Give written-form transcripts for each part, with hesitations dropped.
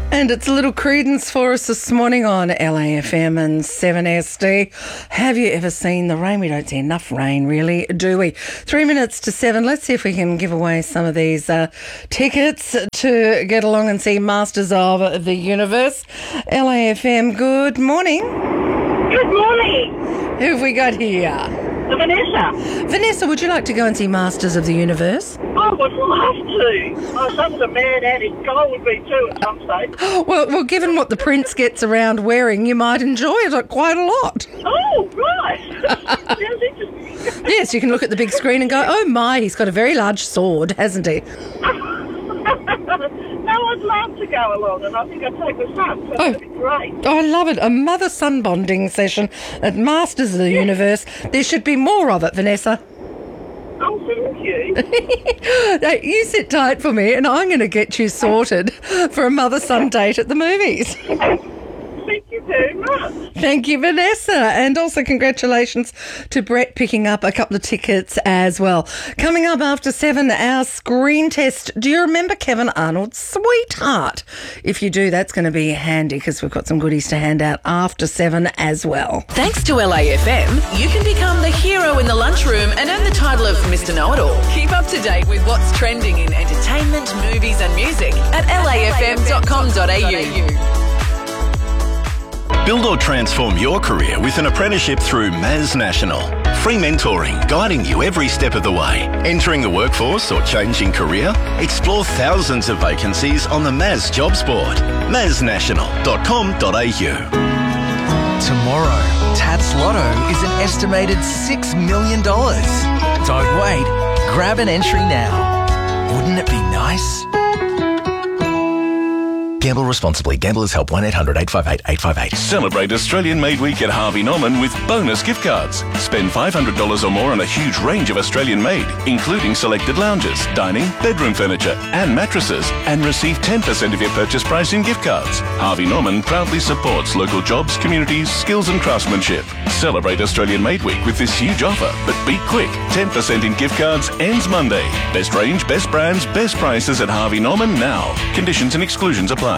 And it's a little credence for us this morning on LAFM and 7SD. Have you ever seen the rain? We don't see enough rain, really, do we? 3 minutes to 7. Let's see if we can give away some of these tickets to get along and see Masters of the Universe. LAFM, good morning. Good morning. Who have we got here? Vanessa. Vanessa, would you like to go and see Masters of the Universe? I would love to. My son's a mad addict. I would be too at some stage. Well, given what the prince gets around wearing, you might enjoy it quite a lot. Oh, right. Sounds interesting. Yes, you can look at the big screen and go, oh my, he's got a very large sword, hasn't he? No, I'd love to go along, and I think I'd take my son, so that'd be great. Oh, I love it. A mother-son bonding session at Masters of the Universe. There should be more of it, Vanessa. Oh, thank you. Now, you sit tight for me and I'm going to get you sorted for a mother-son date at the movies. Thank you very much. Thank you, Vanessa. And also congratulations to Brett picking up a couple of tickets as well. Coming up after 7, our screen test. Do you remember Kevin Arnold's Sweetheart? If you do, that's going to be handy because we've got some goodies to hand out after 7 as well. Thanks to LAFM, you can become the hero in the lunchroom and earn the title of Mr. Know-It-All. Keep up to date with what's trending in entertainment, movies and music at lafm.com.au. Build or transform your career with an apprenticeship through Maz National. Free mentoring, guiding you every step of the way. Entering the workforce or changing career? Explore thousands of vacancies on the Maz Jobs Board. maznational.com.au. Tomorrow, Tats Lotto is an estimated $6 million. Don't wait. Grab an entry now. Wouldn't it be nice? Gamble responsibly. Gamblers Help 1-800-858-858. Celebrate Australian Made Week at Harvey Norman with bonus gift cards. Spend $500 or more on a huge range of Australian made, including selected lounges, dining, bedroom furniture and mattresses, and receive 10% of your purchase price in gift cards. Harvey Norman proudly supports local jobs, communities, skills and craftsmanship. Celebrate Australian Made Week with this huge offer, but be quick. 10% in gift cards ends Monday. Best range, best brands, best prices at Harvey Norman now. Conditions and exclusions apply.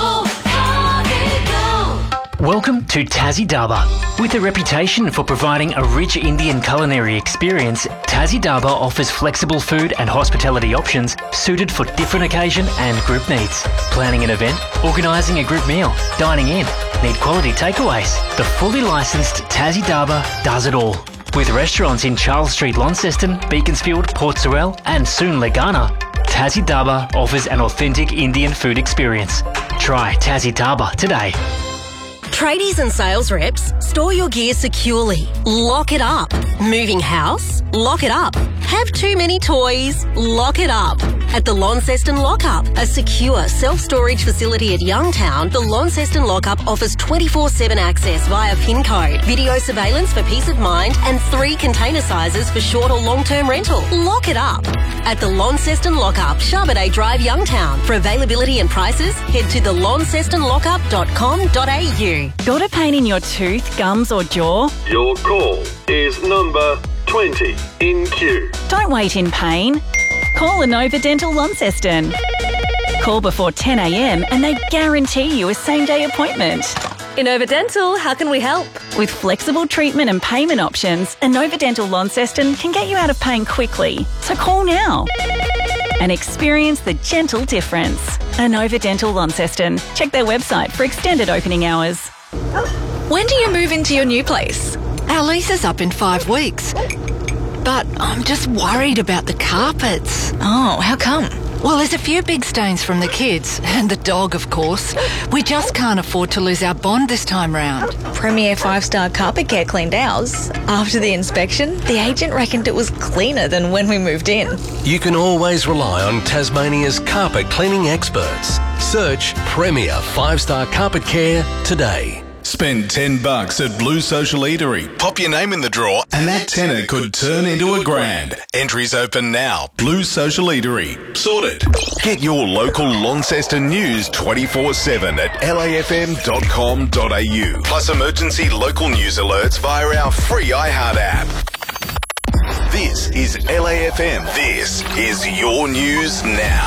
Welcome to Tassie Darbar. With a reputation for providing a rich Indian culinary experience, Tassie Darbar offers flexible food and hospitality options suited for different occasion and group needs. Planning an event, organising a group meal, dining in, need quality takeaways. The fully licensed Tassie Darbar does it all. With restaurants in Charles Street, Launceston, Beaconsfield, Port Sorell and soon Legana, Tassie Darbar offers an authentic Indian food experience. Try Tassie Darbar today. Tradies and sales reps, store your gear securely. Lock it up. Moving house? Lock it up. Have too many toys? Lock it up. At the Launceston Lockup, a secure self-storage facility at Youngtown, the Launceston Lockup offers 24/7 access via PIN code, video surveillance for peace of mind, and 3 container sizes for short or long-term rental. Lock it up. At the Launceston Lockup, Charbonnet Drive, Youngtown. For availability and prices, head to thelauncestonlockup.com.au. Got a pain in your tooth, gums or jaw? Your call is number 20 in queue. Don't wait in pain. Call Inova Dental Launceston. Call before 10 a.m. and they guarantee you a same-day appointment. Inova Dental, how can we help? With flexible treatment and payment options, Inova Dental Launceston can get you out of pain quickly. So call now and experience the gentle difference. Inova Dental Launceston. Check their website for extended opening hours. When do you move into your new place? Our lease is up in 5 weeks. But I'm just worried about the carpets. Oh, how come? Well, there's a few big stains from the kids, and the dog, of course. We just can't afford to lose our bond this time round. Premier 5-star Carpet Care cleaned ours. After the inspection, the agent reckoned it was cleaner than when we moved in. You can always rely on Tasmania's carpet cleaning experts. Search Premier 5-star Carpet Care today. Spend $10 at Blue Social Eatery. Pop your name in the draw and that tenner could turn into $1,000. Entries open now. Blue Social Eatery. Sorted. Get your local Launceston news 24/7 at lafm.com.au. Plus emergency local news alerts via our free iHeart app. This is LAFM. This is your news now.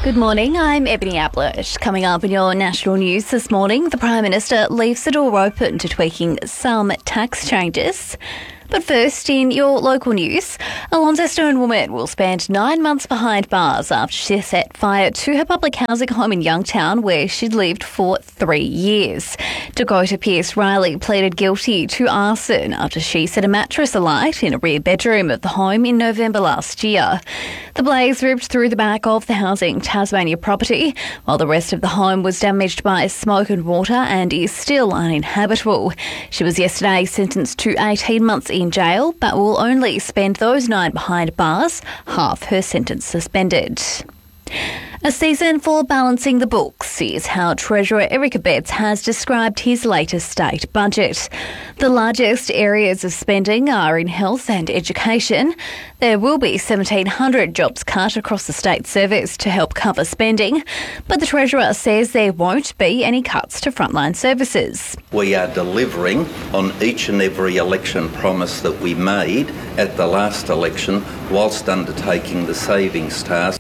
Good morning, I'm Ebony Ablett. Coming up in your national news this morning, the Prime Minister leaves the door open to tweaking some tax changes. But first, in your local news, a Launceston woman will spend 9 months behind bars after she set fire to her public housing home in Youngtown, where she'd lived for 3 years. Dakota Pearce-Riley pleaded guilty to arson after she set a mattress alight in a rear bedroom of the home in November last year. The blaze ripped through the back of the Housing Tasmania property, while the rest of the home was damaged by smoke and water and is still uninhabitable. She was yesterday sentenced to 18 months in jail, but will only spend those 9 behind bars, half her sentence suspended. A season for balancing the books is how Treasurer Eric Abetz has described his latest state budget. The largest areas of spending are in health and education. There will be 1,700 jobs cut across the state service to help cover spending, but the Treasurer says there won't be any cuts to frontline services. We are delivering on each and every election promise that we made at the last election whilst undertaking the savings task.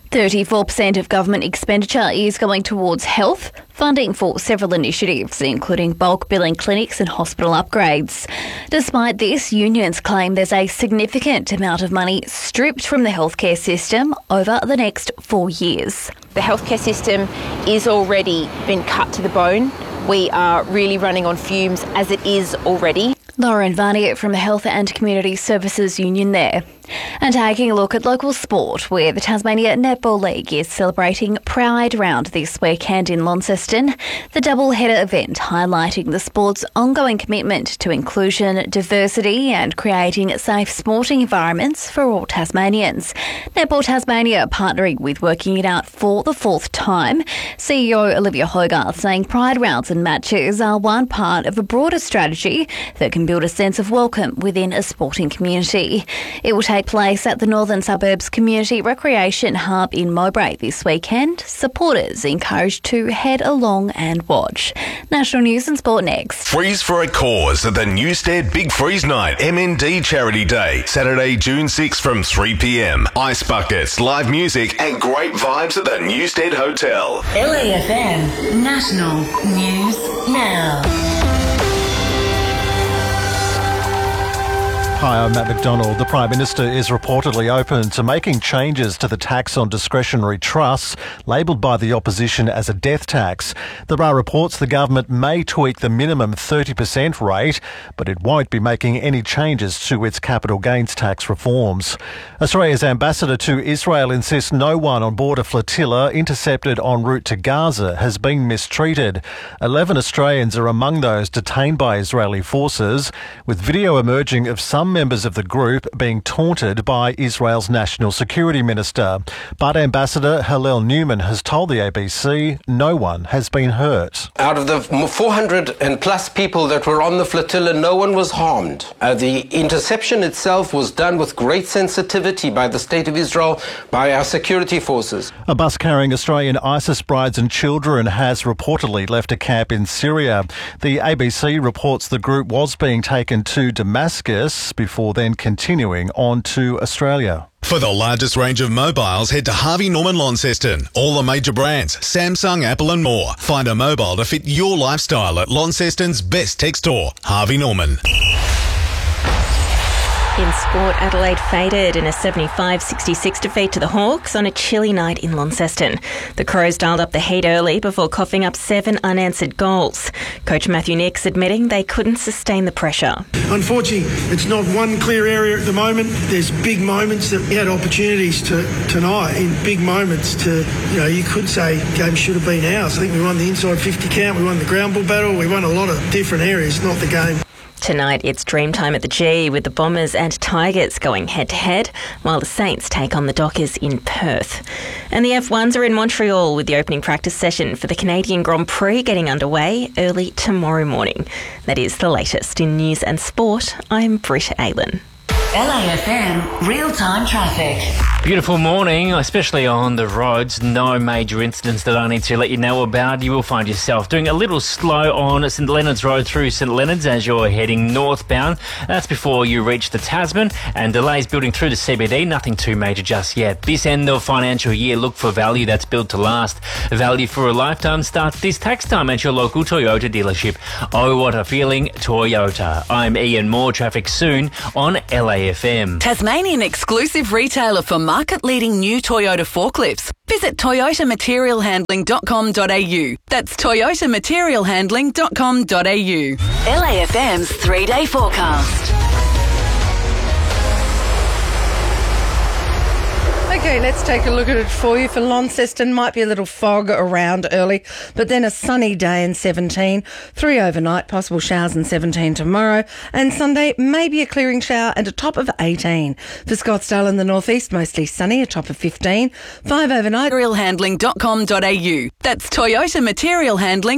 34% of government expenditure is going towards health, funding for several initiatives, including bulk billing clinics and hospital upgrades. Despite this, unions claim there's a significant amount of money stripped from the healthcare system over the next 4 years. The healthcare system is already been cut to the bone. We are really running on fumes as it is already. Lauren Varnier from the Health and Community Services Union there. And taking a look at local sport, where the Tasmania Netball League is celebrating Pride Round this weekend in Launceston, the double-header event highlighting the sport's ongoing commitment to inclusion, diversity and creating safe sporting environments for all Tasmanians. Netball Tasmania partnering with Working It Out for the 4th time. CEO Olivia Hogarth saying Pride Rounds and matches are one part of a broader strategy that can build a sense of welcome within a sporting community. It will take place at the Northern Suburbs Community Recreation Hub in Mowbray this weekend. Supporters encouraged to head along and watch. National News and Sport next. Freeze for a cause at the Newstead Big Freeze Night MND Charity Day, Saturday, June 6 from 3 p.m. Ice buckets, live music and great vibes at the Newstead Hotel. LAFM National News Now. Hi, I'm Matt McDonald. The Prime Minister is reportedly open to making changes to the tax on discretionary trusts, labelled by the opposition as a death tax. There are reports the government may tweak the minimum 30% rate, but it won't be making any changes to its capital gains tax reforms. Australia's ambassador to Israel insists no one on board a flotilla intercepted en route to Gaza has been mistreated. 11 Australians are among those detained by Israeli forces, with video emerging of some members of the group being taunted by Israel's National Security Minister. But Ambassador Hillel Newman has told the ABC no one has been hurt. Out of the 400 and plus people that were on the flotilla, no one was harmed. The interception itself was done with great sensitivity by the State of Israel, by our security forces. A bus carrying Australian ISIS brides and children has reportedly left a camp in Syria. The ABC reports the group was being taken to Damascus before then continuing on to Australia. For the largest range of mobiles, head to Harvey Norman Launceston. All the major brands, Samsung, Apple and more. Find a mobile to fit your lifestyle at Launceston's best tech store, Harvey Norman. In sport, Adelaide faded in a 75-66 defeat to the Hawks on a chilly night in Launceston. The Crows dialed up the heat early before coughing up 7 unanswered goals. Coach Matthew Nix admitting they couldn't sustain the pressure. Unfortunately, it's not one clear area at the moment. There's big moments that we had opportunities tonight, in big moments to, you could say game should have been ours. I think we won the inside 50 count, we won the ground ball battle, we won a lot of different areas, not the game. Tonight, it's dream time at the G, with the Bombers and Tigers going head-to-head, while the Saints take on the Dockers in Perth. And the F1s are in Montreal, with the opening practice session for the Canadian Grand Prix getting underway early tomorrow morning. That is the latest in news and sport. I'm Britta Aylen. LAFM real-time traffic. Beautiful morning, especially on the roads. No major incidents that I need to let you know about. You will find yourself doing a little slow on St Leonard's Road through St Leonard's as you're heading northbound. That's before you reach the Tasman, and delays building through the CBD. Nothing too major just yet. This end of financial year, look for value that's built to last. Value for a lifetime starts this tax time at your local Toyota dealership. Oh, what a feeling, Toyota. I'm Ian Moore. Traffic soon on LAFM. Tasmanian exclusive retailer for market-leading new Toyota forklifts. Visit toyotamaterialhandling.com.au. That's toyotamaterialhandling.com.au. LAFM's 3-day forecast. Okay, let's take a look at it for you. For Launceston, might be a little fog around early, but then a sunny day in 17, 3 overnight, possible showers in 17 tomorrow, and Sunday, maybe a clearing shower and a top of 18. For Scottsdale in the northeast, mostly sunny, a top of 15, 5 overnight. Materialhandling.com.au. That's Toyota Material Handling.